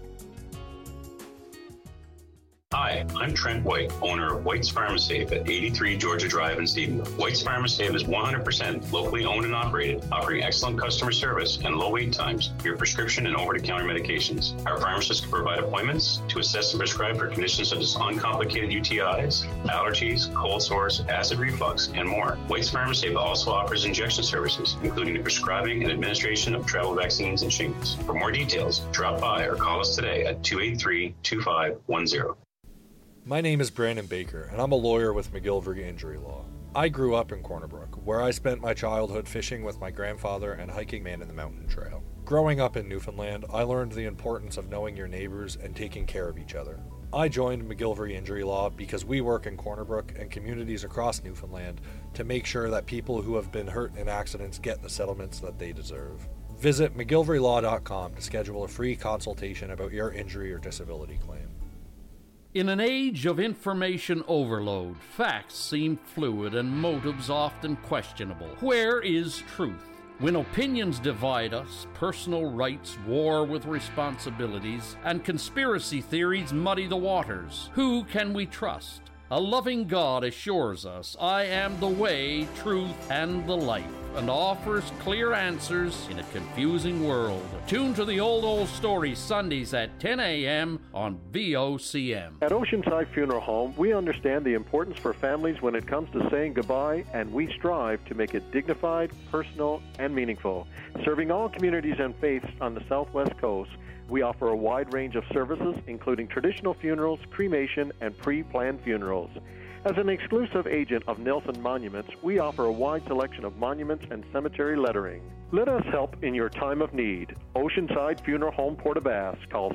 Hi, I'm Trent White, owner of White's Pharmasafe at 83 Georgia Drive in Stephenville. White's Pharmasafe is 100% locally owned and operated, offering excellent customer service and low wait times for your prescription and over-the-counter medications. Our pharmacists can provide appointments to assess and prescribe for conditions such as uncomplicated UTIs, allergies, cold sores, acid reflux, and more. White's Pharmasafe also offers injection services, including the prescribing and administration of travel vaccines and shingles. For more details, drop by or call us today at 283-2510. My name is Brandon Baker, and I'm a lawyer with McGillivray Injury Law. I grew up in Corner Brook, where I spent my childhood fishing with my grandfather and hiking Man in the Mountain Trail. Growing up in Newfoundland, I learned the importance of knowing your neighbors and taking care of each other. I joined McGillivray Injury Law because we work in Corner Brook and communities across Newfoundland to make sure that people who have been hurt in accidents get the settlements that they deserve. Visit McGillivraylAw.com to schedule a free consultation about your injury or disability claim. In an age of information overload, facts seem fluid and motives often questionable. Where is truth? When opinions divide us, personal rights war with responsibilities, and conspiracy theories muddy the waters, who can we trust? A loving God assures us, I am the way, truth, and the life, and offers clear answers in a confusing world. Tune to the Old Story Sundays at 10 a.m. on VOCM. At Oceanside Funeral Home, we understand the importance for families when it comes to saying goodbye, and we strive to make it dignified, personal, and meaningful. Serving all communities and faiths on the Southwest Coast, we offer a wide range of services, including traditional funerals, cremation, and pre-planned funerals. As an exclusive agent of Nelson Monuments, we offer a wide selection of monuments and cemetery lettering. Let us help in your time of need. Oceanside Funeral Home, Port-aux-Basques. Call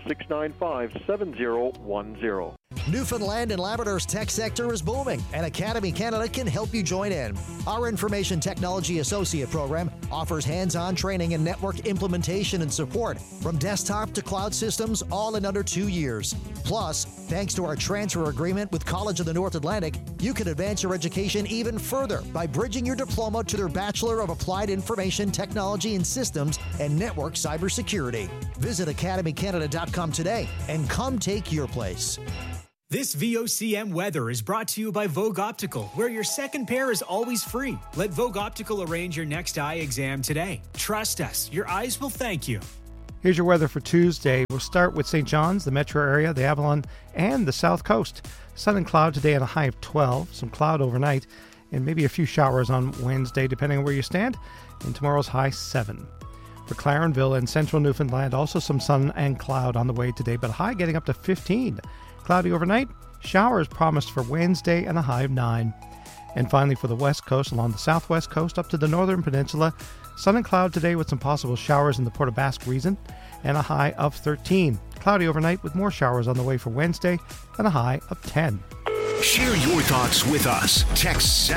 695-7010. Newfoundland and Labrador's tech sector is booming, and Academy Canada can help you join in. Our Information Technology Associate program offers hands-on training in network implementation and support from desktop to cloud systems, all in under 2 years. Plus, Thanks to our transfer agreement with College of the North Atlantic, you can advance your education even further by bridging your diploma to their Bachelor of Applied Information Technology and Systems and Network Cybersecurity. Visit academycanada.com today and come take your place. This VOCM weather is brought to you by Vogue Optical, where your second pair is always free. Let Vogue Optical arrange your next eye exam today. Trust us, your eyes will thank you. Here's your weather for Tuesday. We'll start with St. John's, the metro area, the Avalon, and the South Coast. Sun and cloud today and a high of 12. Some cloud overnight, and maybe a few showers on Wednesday, depending on where you stand. And tomorrow's high 7. For Clarenville and central Newfoundland, also some sun and cloud on the way today, but high getting up to 15. Cloudy overnight, showers promised for Wednesday and a high of 9. And finally for the west coast, along the southwest coast up to the northern peninsula, sun and cloud today with some possible showers in the Port aux Basques region and a high of 13. Cloudy overnight with more showers on the way for Wednesday and a high of 10. Share your thoughts with us. Text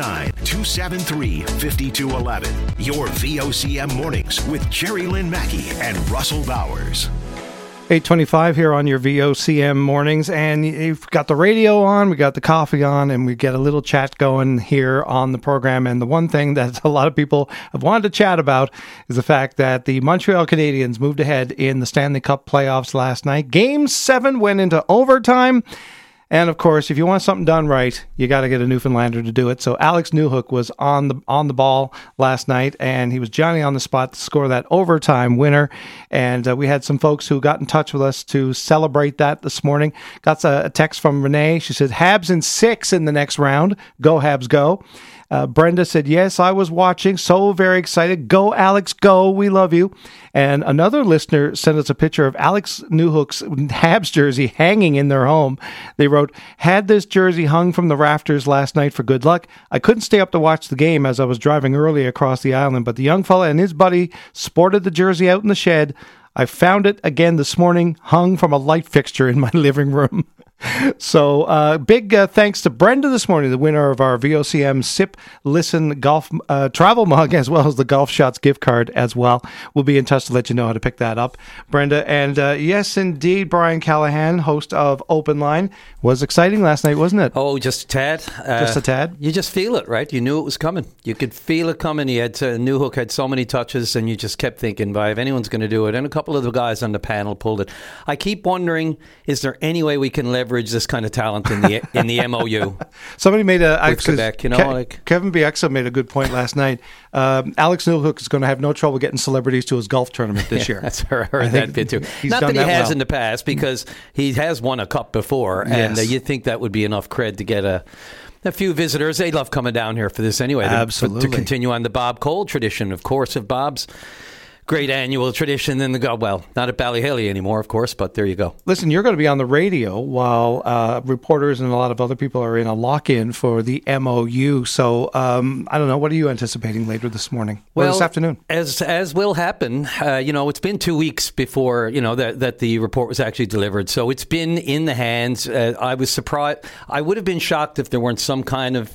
709-273-5211. Your VOCM mornings with Jerry Lynn Mackey and Russell Bowers. 8:25 here on your VOCM mornings, and you've got the radio on, we got the coffee on, and we get a little chat going here on the program. And the one thing that a lot of people have wanted to chat about is the fact that the Montreal Canadiens moved ahead in the Stanley Cup playoffs last night. Game 7 went into overtime. And of course, if you want something done right, you got to get a Newfoundlander to do it. So Alex Newhook was on the ball last night, and he was Johnny on the spot to score that overtime winner. And we had some folks who got in touch with us to celebrate that this morning. Got a text from Renee. She said, Habs in 6 in the next round. Go Habs, go. Brenda said, yes, I was watching. So very excited. Go, Alex, go. We love you. And another listener sent us a picture of Alex Newhook's Habs jersey hanging in their home. They wrote, had this jersey hung from the rafters last night for good luck. I couldn't stay up to watch the game as I was driving early across the island, but the young fella and his buddy sported the jersey out in the shed. I found it again this morning, hung from a light fixture in my living room. So big thanks to Brenda this morning, the winner of our VOCM Sip Listen Golf travel mug, as well as the Golf Shots gift card as well. We'll be in touch to let you know how to pick that up, Brenda. And yes, indeed, Brian Callahan, host of Open Line, was exciting last night, wasn't it? Oh, just a tad. Just a tad? You just feel it, right? You knew it was coming. You could feel it coming. Newhook had so many touches, and you just kept thinking, if anyone's going to do it. And a couple of the guys on the panel pulled it. I keep wondering, is there any way we can leverage this kind of talent in the MOU? Somebody made Quebec, Kevin Bieksa made a good point last night. Alex Newhook is going to have no trouble getting celebrities to his golf tournament this year. That's I heard that bit too. Not that he has in the past, because he has won a cup before, and you'd think that would be enough cred to get a few visitors. They love coming down here for this anyway. Absolutely. To continue on the Bob Cole tradition, of course, of Bob's great annual tradition. Then not at Ballyhaley anymore, of course, but there you go. Listen, you're going to be on the radio while reporters and a lot of other people are in a lock-in for the MOU. So I don't know. What are you anticipating later this morning or this afternoon? As will happen, it's been 2 weeks before that the report was actually delivered. So it's been in the hands. I was surprised. I would have been shocked if there weren't some kind of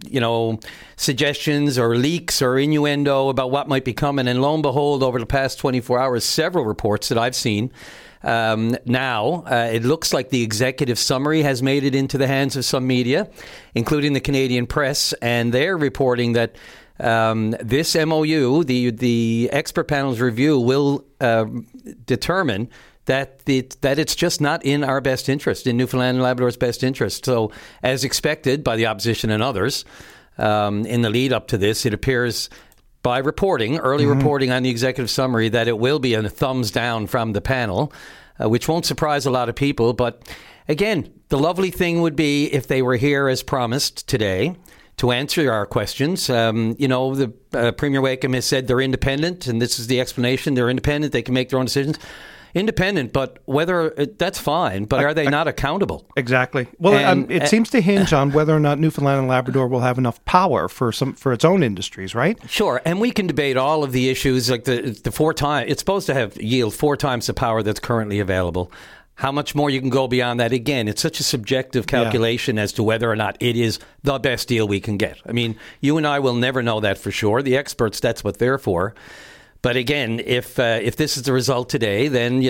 suggestions or leaks or innuendo about what might be coming. And lo and behold, over the past 24 hours, several reports that I've seen. Now, it looks like the executive summary has made it into the hands of some media, including the Canadian Press, and they're reporting that this MOU, the expert panel's review, will determine that it's just not in our best interest, in Newfoundland and Labrador's best interest. So, as expected by the opposition and others, in the lead up to this, it appears by early reporting on the executive summary, that it will be a thumbs down from the panel, which won't surprise a lot of people. But again, the lovely thing would be if they were here as promised today to answer our questions. The Premier Wakeham has said they're independent, and this is the explanation. They're independent. They can make their own decisions. Independent, but that's fine, but are they not accountable? Exactly. Well, it seems to hinge on whether or not Newfoundland and Labrador will have enough power for its own industries, right? Sure, and we can debate all of the issues, like the 4 times. It's supposed to yield 4 times the power that's currently available. How much more you can go beyond that? Again, it's such a subjective calculation as to whether or not it is the best deal we can get. I mean, you and I will never know that for sure. The experts, that's what they're for. But again, if this is the result today, then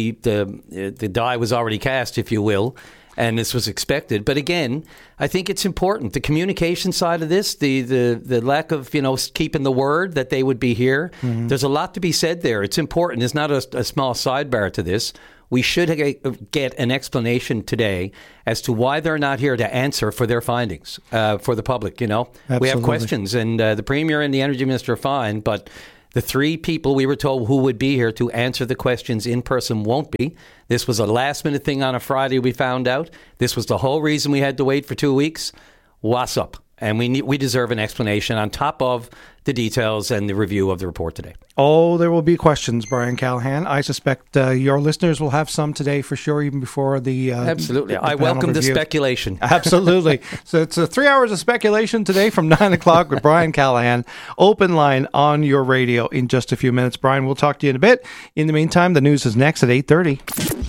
the die was already cast, if you will, and this was expected. But again, I think it's important. The communication side of this, the lack of keeping the word that they would be here. Mm-hmm. There's a lot to be said there. It's important. It's not a small sidebar to this. We should get an explanation today as to why they're not here to answer for their findings for the public. Absolutely. We have questions, and the Premier and the Energy Minister are fine, but the three people we were told who would be here to answer the questions in person won't be. This was a last-minute thing on a Friday, we found out. This was the whole reason we had to wait for 2 weeks. What's up? And we deserve an explanation on top of the details and the review of the report today. Oh, there will be questions, Brian Callahan. I suspect your listeners will have some today for sure, even before the absolutely. The I welcome the speculation. Absolutely. So it's 3 hours of speculation today from 9 o'clock with Brian Callahan. Open line on your radio in just a few minutes. Brian, we'll talk to you in a bit. In the meantime, the news is next at 8:30.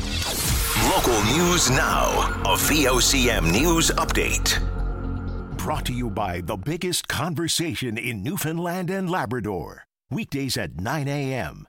Local news now. A VOCM news update. Brought to you by the biggest conversation in Newfoundland and Labrador. Weekdays at 9 a.m.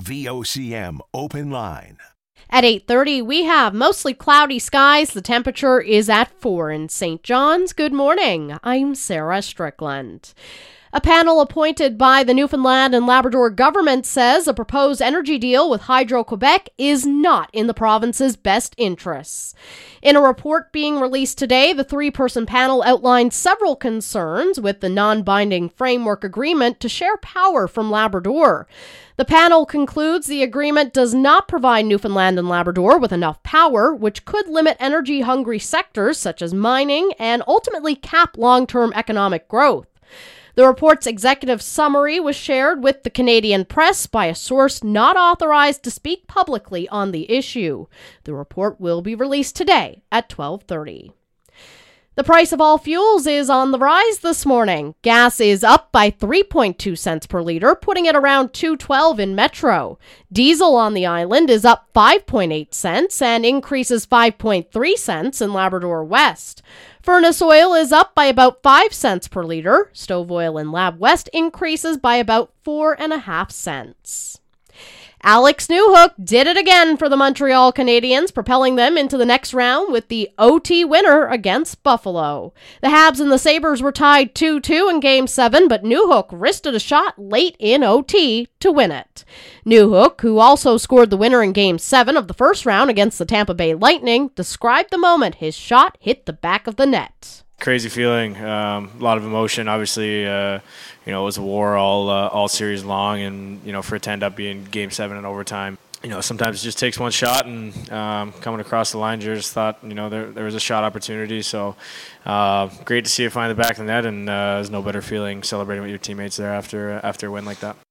VOCM Open Line. At 8:30, we have mostly cloudy skies. The temperature is at 4 in St. John's. Good morning. I'm Sarah Strickland. A panel appointed by the Newfoundland and Labrador government says a proposed energy deal with Hydro-Quebec is not in the province's best interests. In a report being released today, the three-person panel outlined several concerns with the non-binding framework agreement to share power from Labrador. The panel concludes the agreement does not provide Newfoundland and Labrador with enough power, which could limit energy-hungry sectors such as mining and ultimately cap long-term economic growth. The report's executive summary was shared with the Canadian press by a source not authorized to speak publicly on the issue. The report will be released today at 12:30. The price of all fuels is on the rise this morning. Gas is up by 3.2 cents per litre, putting it around $2.12 in Metro. Diesel on the island is up 5.8 cents and increases 5.3 cents in Labrador West. Furnace oil is up by about 5 cents per litre. Stove oil in Lab West increases by about 4.5 cents. Alex Newhook did it again for the Montreal Canadiens, propelling them into the next round with the OT winner against Buffalo. The Habs and the Sabres were tied 2-2 in Game 7, but Newhook wristed a shot late in OT to win it. Newhook, who also scored the winner in Game 7 of the first round against the Tampa Bay Lightning, described the moment his shot hit the back of the net. Crazy feeling, a lot of emotion. Obviously, it was a war all series long, and for it to end up being Game 7 in overtime, sometimes it just takes one shot, and coming across the line, just thought, there was a shot opportunity. So great to see it find the back of the net, and there's no better feeling celebrating with your teammates there after a win like that.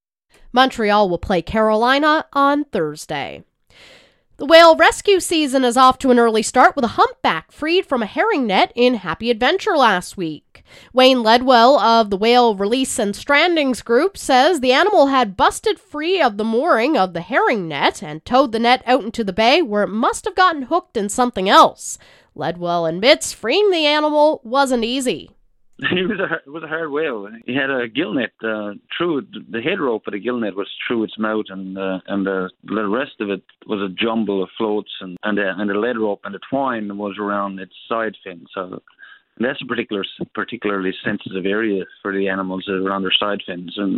Montreal will play Carolina on Thursday. The whale rescue season is off to an early start with a humpback freed from a herring net in Happy Adventure last week. Wayne Ledwell of the Whale Release and Strandings Group says the animal had busted free of the mooring of the herring net and towed the net out into the bay where it must have gotten hooked in something else. Ledwell admits freeing the animal wasn't easy. It was a hard whale. He had a gill net through the head rope of the gill net was through its mouth, and the rest of it was a jumble of floats, and the lead rope and the twine was around its side fin. So that's a particularly sensitive area for the animals around their side fins, and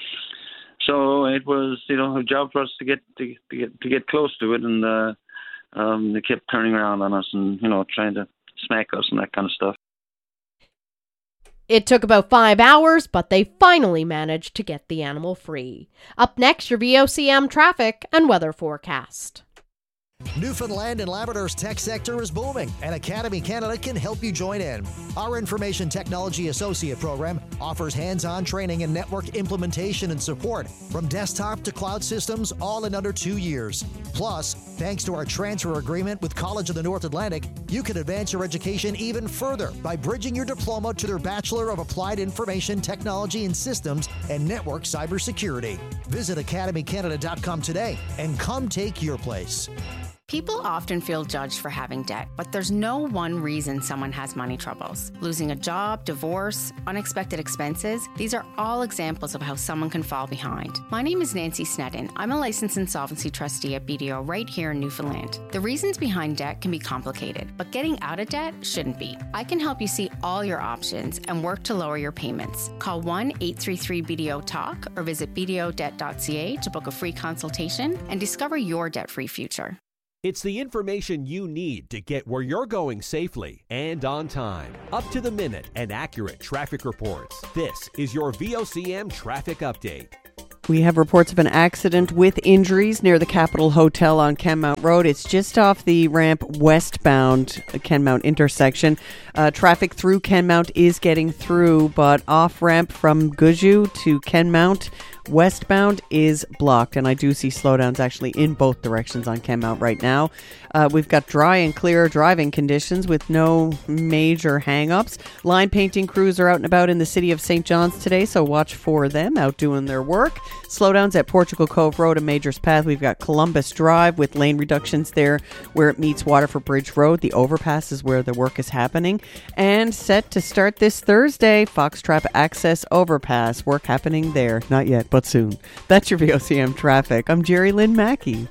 so it was a job for us to get close to it, and they kept turning around on us and trying to smack us and that kind of stuff. It took about 5 hours, but they finally managed to get the animal free. Up next, your VOCM traffic and weather forecast. Newfoundland and Labrador's tech sector is booming, and Academy Canada can help you join in. Our Information Technology Associate program offers hands-on training in network implementation and support, from desktop to cloud systems, all in under 2 years. Plus, thanks to our transfer agreement with College of the North Atlantic, you can advance your education even further by bridging your diploma to their Bachelor of Applied Information Technology and Systems and Network Cybersecurity. Visit academycanada.com today and come take your place. People often feel judged for having debt, but there's no one reason someone has money troubles. Losing a job, divorce, unexpected expenses, these are all examples of how someone can fall behind. My name is Nancy Sneddon. I'm a licensed insolvency trustee at BDO right here in Newfoundland. The reasons behind debt can be complicated, but getting out of debt shouldn't be. I can help you see all your options and work to lower your payments. Call 1-833-BDO-TALK or visit bdodebt.ca to book a free consultation and discover your debt-free future. It's the information you need to get where you're going safely and on time. Up to the minute and accurate traffic reports. This is your VOCM traffic update. We have reports of an accident with injuries near the Capitol Hotel on Kenmount Road. It's just off the ramp westbound Kenmount intersection. Traffic through Kenmount is getting through, but off ramp from Guju to Kenmount westbound is blocked, and I do see slowdowns actually in both directions on Kenmount right now. We've got dry and clear driving conditions with no major hang-ups. Line painting crews are out and about in the city of St. John's today, so watch for them out doing their work. Slowdowns at Portugal Cove Road and Majors Path. We've got Columbus Drive with lane reductions there where it meets Waterford Bridge Road. The overpass is where the work is happening. And set to start this Thursday, Foxtrap Access Overpass. Work happening there. Not yet, but soon. That's your VOCM traffic. I'm Jerry Lynn Mackey.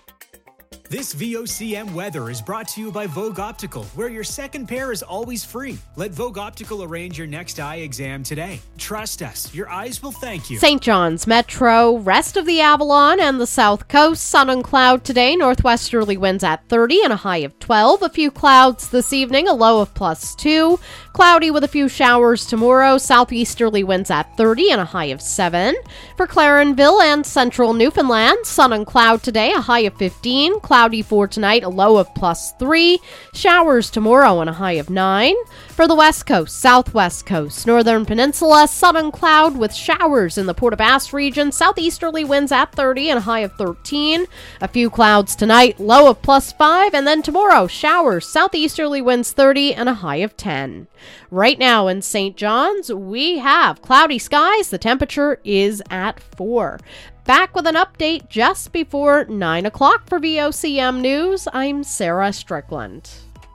This VOCM weather is brought to you by Vogue Optical, where your second pair is always free. Let Vogue Optical arrange your next eye exam today. Trust us, your eyes will thank you. St. John's Metro, rest of the Avalon and the South Coast, sun and cloud today, northwesterly winds at 30 and a high of 12. A few clouds this evening, a low of +2. Cloudy with a few showers tomorrow, southeasterly winds at 30 and a high of 7. For Clarenville and central Newfoundland, sun and cloud today, a high of 15. Cloudy for tonight, a low of +3. Showers tomorrow and a high of 9. For the west coast, southwest coast, northern peninsula, sun and cloud with showers in the Port aux Basques region. Southeasterly winds at 30 and a high of 13. A few clouds tonight, low of +5. And then tomorrow, showers, southeasterly winds 30 and a high of 10. Right now in St. John's, we have cloudy skies. The temperature is at 4. Back with an update just before 9 o'clock for VOCM News. I'm Sarah Strickland.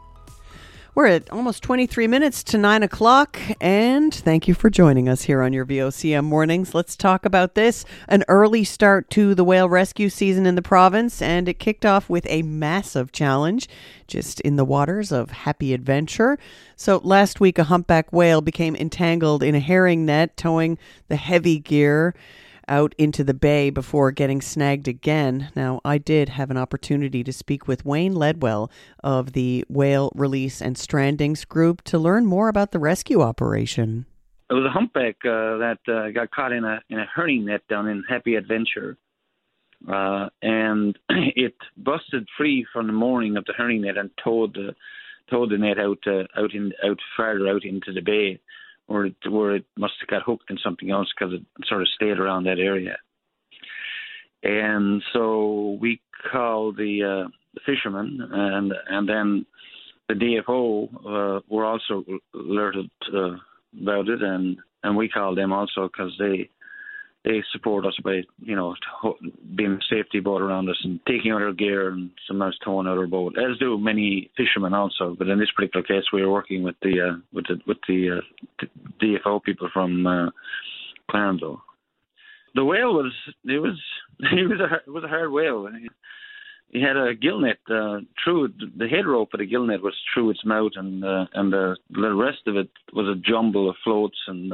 We're at almost 23 minutes to 9 o'clock, and thank you for joining us here on your VOCM Mornings. Let's talk about this. An early start to the whale rescue season in the province, and it kicked off with a massive challenge just in the waters of Happy Adventure. So last week, a humpback whale became entangled in a herring net, towing the heavy gear out into the bay before getting snagged again. Now, I did have an opportunity to speak with Wayne Ledwell of the Whale Release and Strandings Group to learn more about the rescue operation. It was a humpback that got caught in a herring net down in Happy Adventure, and it busted free from the mooring of the herring net and towed the net out farther out into the bay, where it must have got hooked in something else because it sort of stayed around that area. And so we called the fishermen, and then the DFO were also alerted about it, and we called them also because they support us by, being a safety boat around us and taking out our gear and sometimes towing out our boat, as do many fishermen also. But in this particular case, we were working with the DFO people from Clarenville. The whale was a hard whale. He had a gill net through the head rope of the gill net was through its mouth, and the rest of it was a jumble of floats and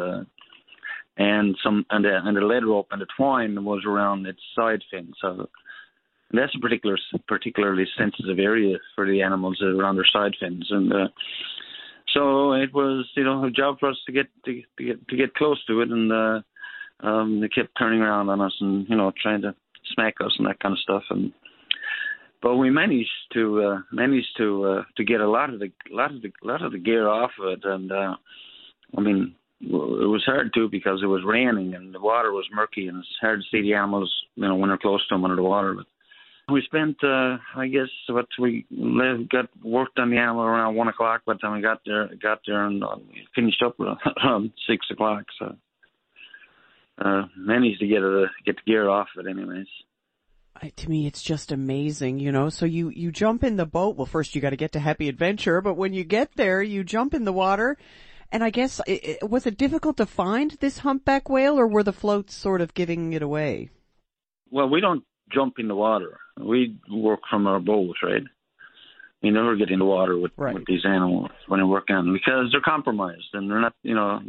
the lead rope and the twine was around its side fin. So that's a particularly sensitive area for the animals around their side fins, and so it was a job for us to get close to it, and they kept turning around on us and trying to smack us and that kind of stuff, but we managed to get a lot of the gear off of it, and it was hard too because it was raining and the water was murky and it's hard to see the animals, when they're close to them under the water. But we spent, we got worked on the animal around 1 o'clock. By the time we got there and finished up around 6 o'clock. So managed to get the gear off it, anyways. To me, it's just amazing, you know. So you jump in the boat. Well, first you got to get to Happy Adventure, but when you get there, you jump in the water. And I guess, was it difficult to find this humpback whale, or were the floats sort of giving it away? Well, we don't jump in the water. We work from our boat, right? We never get in the water with these animals when we work on, because they're compromised and they're not, you know,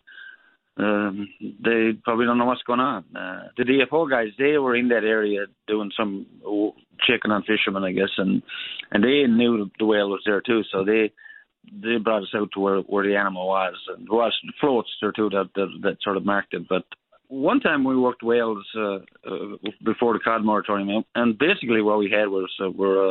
they probably don't know what's going on. The DFO guys, they were in that area doing some checking on fishermen, I guess, and they knew the whale was there too, so they brought us out to where the animal was, and there was floats there too that sort of marked it. But one time we worked whales before the cod moratorium, and basically what we had was